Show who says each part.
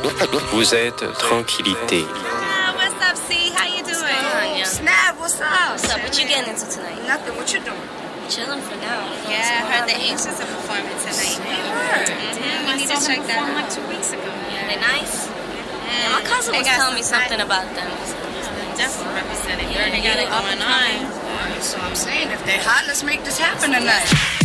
Speaker 1: Vous êtes tranquillité.
Speaker 2: What's up, C? How you doing?
Speaker 3: Snap, what's up?
Speaker 2: What's up? What you getting into tonight?
Speaker 3: Nothing. What you doing?
Speaker 2: Chilling for now.
Speaker 4: Yeah, I heard the Ancients are performing tonight.
Speaker 2: We need to check that out.
Speaker 4: Like 2 weeks ago.
Speaker 2: Yeah, they nice. Yeah, my cousin was telling me something about them.
Speaker 4: Definitely representing.
Speaker 2: Yeah,
Speaker 4: They got it going on.
Speaker 3: So I'm saying, if they're hot, let's make this happen tonight.